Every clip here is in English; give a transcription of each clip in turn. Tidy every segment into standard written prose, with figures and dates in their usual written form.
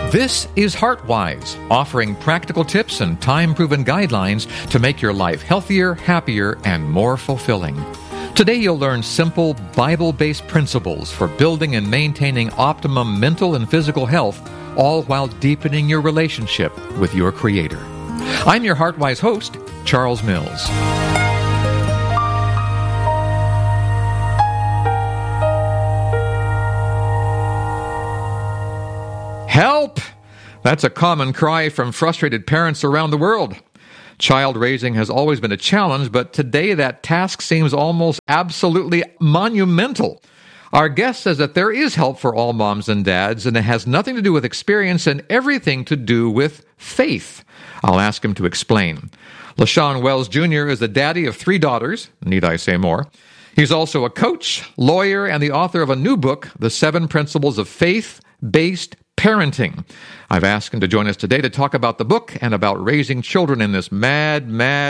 This is HeartWise, offering practical tips and time-proven guidelines to make your life healthier, happier, and more fulfilling. Today you'll learn simple, Bible-based principles for building and maintaining optimum mental and physical health, all while deepening your relationship with your Creator. I'm your HeartWise host, Charles Mills. Help! That's a common cry from frustrated parents around the world. Child raising has always been a challenge, but today that task seems almost absolutely monumental. Our guest says that there is help for all moms and dads, and it has nothing to do with experience and everything to do with faith. I'll ask him to explain. LaShawn Wells Jr. is the daddy of 3 daughters. Need I say more? He's also a coach, lawyer, and the author of a new book, The 7 Principles of Faith-Based Parenting. I've asked him to join us today to talk about the book and about raising children in this mad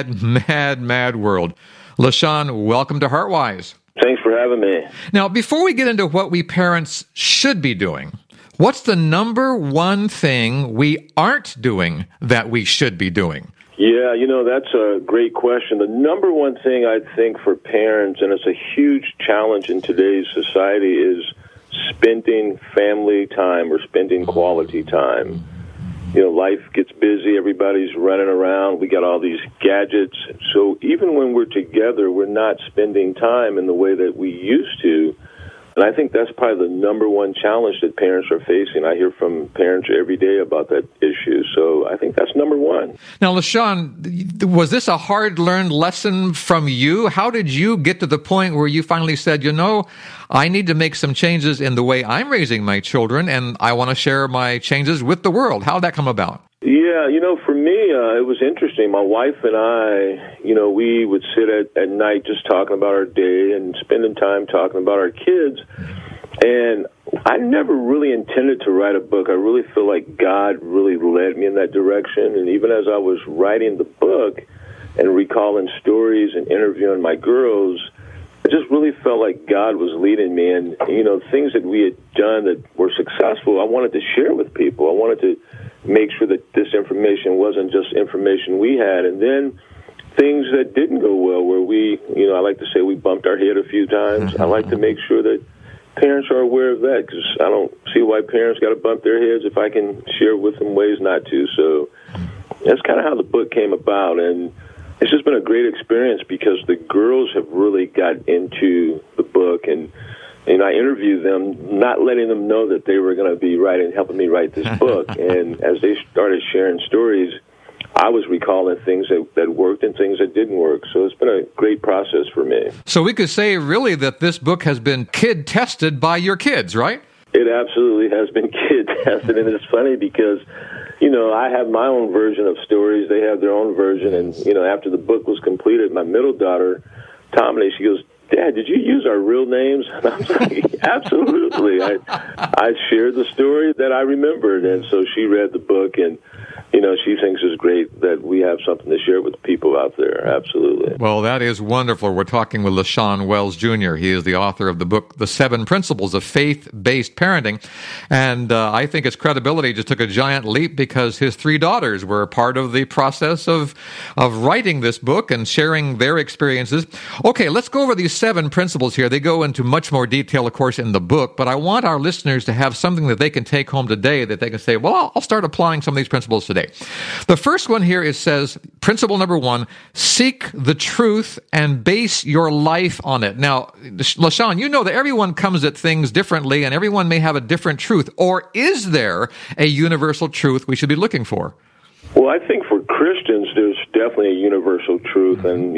world. LaShawn, welcome to HeartWise. Thanks for having me. Now, before we get into what we parents should be doing, what's the number one thing we aren't doing that we should be doing? Yeah, that's a great question. The number one thing I think for parents, and it's a huge challenge in today's society, is spending family time or spending quality time. Life gets busy. Everybody's running around. We got all these gadgets. So even when we're together, we're not spending time in the way that we used to. And I think that's probably the number one challenge that parents are facing. I hear from parents every day about that issue. So I think that's number one. Now, LaShawn, was this a hard-learned lesson from you? How did you get to the point where you finally said, I need to make some changes in the way I'm raising my children, and I want to share my changes with the world? How did that come about? Yeah, for me, it was interesting. My wife and I, we would sit at night just talking about our day and spending time talking about our kids. And I never really intended to write a book. I really feel like God really led me in that direction. And even as I was writing the book and recalling stories and interviewing my girls, I just really felt like God was leading me. And, things that we had done that were successful, I wanted to share with people. I wanted to make sure that this information wasn't just information we had. And then things that didn't go well, where we, I like to say we bumped our head a few times. I like to make sure that parents are aware of that, because I don't see why parents got to bump their heads if I can share with them ways not to. So that's kind of how the book came about. And it's just been a great experience because the girls have really got into the book, and I interviewed them, not letting them know that they were going to be helping me write this book. And as they started sharing stories, I was recalling things that worked and things that didn't work. So it's been a great process for me. So we could say really that this book has been kid-tested by your kids, right? It absolutely has been kid-tested. And it's funny because, I have my own version of stories. They have their own version. And, after the book was completed, my middle daughter, Tommy, she goes, "Dad, did you use our real names?" And I was like, absolutely. I shared the story that I remembered. And so she read the book, and, she thinks it's great that we have something to share with people out there. Absolutely. Well, that is wonderful. We're talking with LaShawn Wells Jr. He is the author of the book, The 7 Principles of Faith-Based Parenting. And I think his credibility just took a giant leap because his 3 daughters were part of the process of writing this book and sharing their experiences. Okay, let's go over these 7 principles here. They go into much more detail, of course, in the book, but I want our listeners to have something that they can take home today that they can say, well, I'll start applying some of these principles today. The first one here says, principle number 1, seek the truth and base your life on it. Now, LaShawn, you know that everyone comes at things differently and everyone may have a different truth. Or is there a universal truth we should be looking for? Well, I think for Christians, there's definitely a universal truth. And,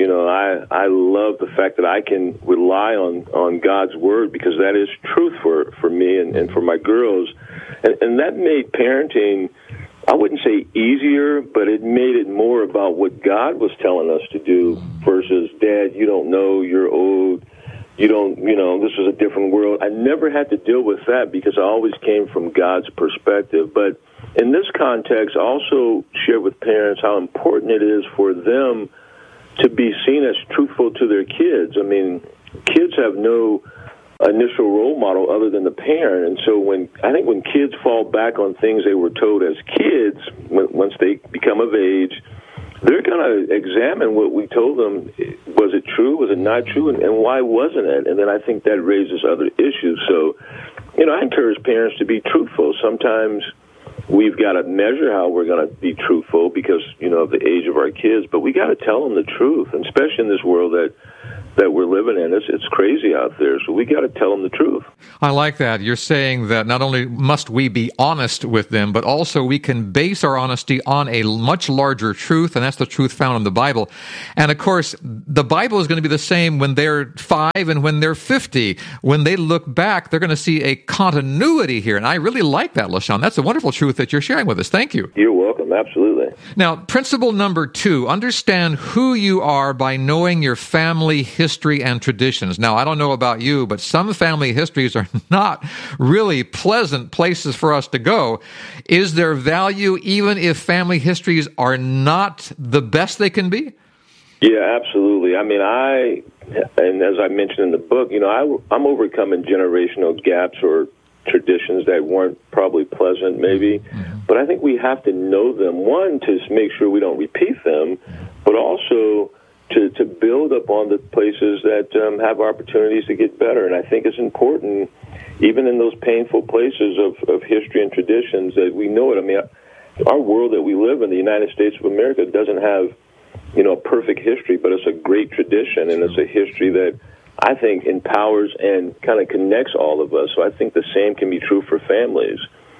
I love the fact that I can rely on God's word, because that is truth for me and for my girls. And that made parenting, I wouldn't say easier, but it made it more about what God was telling us to do versus, Dad, you don't know, you're old, you don't, this is a different world. I never had to deal with that because I always came from God's perspective. But in this context, I also share with parents how important it is for them to be seen as truthful to their kids. I mean, kids have no initial role model other than the parent. And so when kids fall back on things they were told as kids, once they become of age, they're going to examine what we told them. Was it true? Was it not true? And why wasn't it? And then I think that raises other issues. So, I encourage parents to be truthful. Sometimes we've got to measure how we're going to be truthful because, of the age of our kids, but we got to tell them the truth, and especially in this world that we're living in. It's crazy out there, so we got to tell them the truth. I like that. You're saying that not only must we be honest with them, but also we can base our honesty on a much larger truth, and that's the truth found in the Bible. And of course, the Bible is going to be the same when they're 5 and when they're 50. When they look back, they're going to see a continuity here, and I really like that, LaShawn. That's a wonderful truth that you're sharing with us. Thank you. You're welcome. Absolutely. Now, principle number 2, understand who you are by knowing your family history and traditions. Now, I don't know about you, but some family histories are not really pleasant places for us to go. Is there value even if family histories are not the best they can be? Yeah, absolutely. I mean, and as I mentioned in the book, I'm overcoming generational gaps or traditions that weren't probably pleasant, maybe. Mm-hmm. But I think we have to know them, one, to make sure we don't repeat them, but also to build upon the places that have opportunities to get better. And I think it's important, even in those painful places of history and traditions, that we know it. I mean, our world that we live in, the United States of America, doesn't have, a perfect history, but it's a great tradition, and it's a history that I think empowers and kind of connects all of us. So I think the same can be true for families.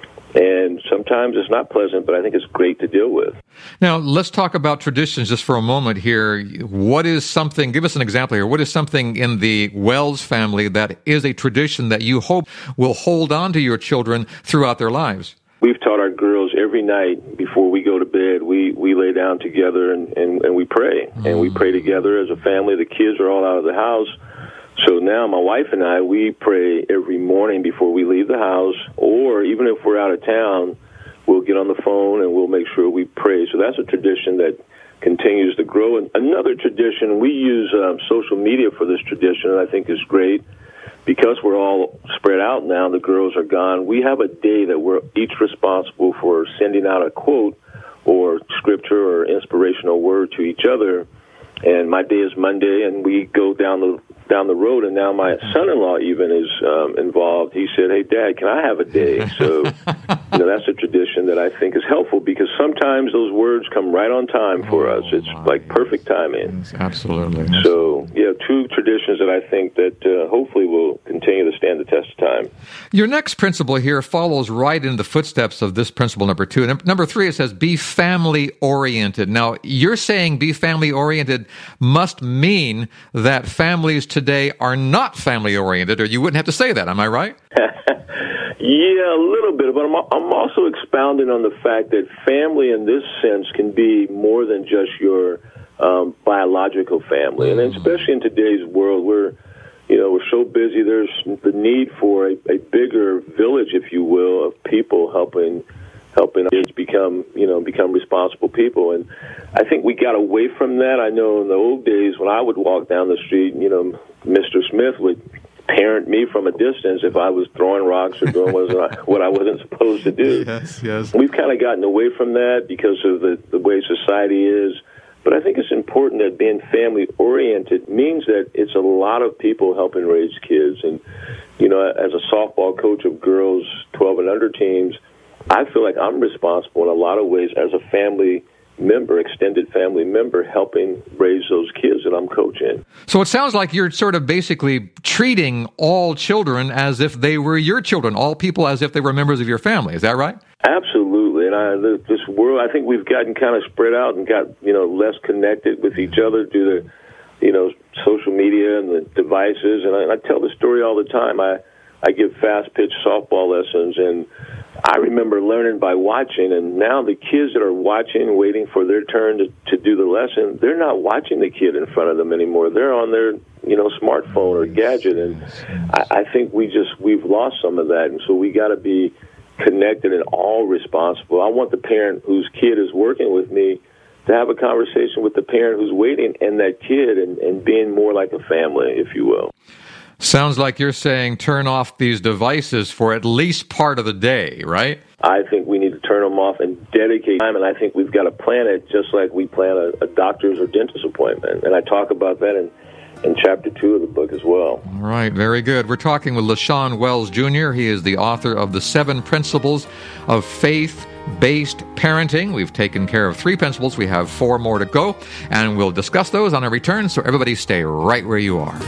And sometimes it's not pleasant, but I think it's great to deal with. Now, let's talk about traditions just for a moment here. What is something, give us an example here, what is something in the Wells family that is a tradition that you hope will hold on to your children throughout their lives? We've taught our girls every night before we go to bed, we lay down together and we pray. And we pray together as a family. The kids are all out of the house. So now my wife and I, we pray every morning before we leave the house, or even if we're out of town, we'll get on the phone and we'll make sure we pray. So that's a tradition that continues to grow. And another tradition, we use social media for this tradition, and I think is great. Because we're all spread out now, the girls are gone, we have a day that we're each responsible for sending out a quote or scripture or inspirational word to each other. And my day is Monday, and we go down the road, and now my son-in-law even is involved. He said, "Hey, Dad, can I have a day?" So, that's a tradition that I think is helpful because sometimes those words come right on time for us. It's like perfect timing. Yes, absolutely. So, two traditions that I think that hopefully will continue to stand the test of time. Your next principle here follows right in the footsteps of this principle number 2. And number 3, it says, be family-oriented. Now, you're saying be family-oriented must mean that families today are not family-oriented, or you wouldn't have to say that. Am I right? Yeah, a little bit, but I'm also expounding on the fact that family in this sense can be more than just your biological family. And especially in today's world, we're so busy, there's the need for a bigger village, if you will, of people helping kids become responsible people. And I think we got away from that. I know in the old days when I would walk down the street, Mr. Smith would parent me from a distance if I was throwing rocks or doing what I wasn't supposed to do. Yes. We've kind of gotten away from that because of the way society is. But I think it's important that being family-oriented means that it's a lot of people helping raise kids. And, as a softball coach of girls 12 and under teams, I feel like I'm responsible in a lot of ways as a family member, extended family member, helping raise those kids that I'm coaching. So it sounds like you're sort of basically treating all children as if they were your children, all people as if they were members of your family. Is that right? Absolutely. And this world, I think we've gotten kind of spread out and got, less connected with each other due to, social media and the devices. And I tell the story all the time. I give fast pitch softball lessons, and I remember learning by watching, and now the kids that are watching, waiting for their turn to do the lesson, they're not watching the kid in front of them anymore. They're on their, smartphone or gadget, and I think we've lost some of that, and so we got to be connected and all responsible. I want the parent whose kid is working with me to have a conversation with the parent who's waiting and that kid and being more like a family, if you will. Sounds like you're saying turn off these devices for at least part of the day, right? I think we need to turn them off and dedicate time, and I think we've got to plan it just like we plan a doctor's or dentist appointment. And I talk about that in Chapter 2 of the book as well. All right, very good. We're talking with LaShawn Wells Jr. He is the author of The 7 Principles of Faith-Based Parenting. We've taken care of 3 principles. We have 4 more to go, and we'll discuss those on our return, so everybody stay right where you are.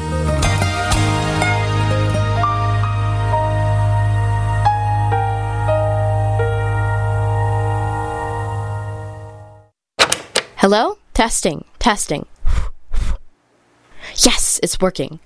Hello? Testing. Yes, it's working.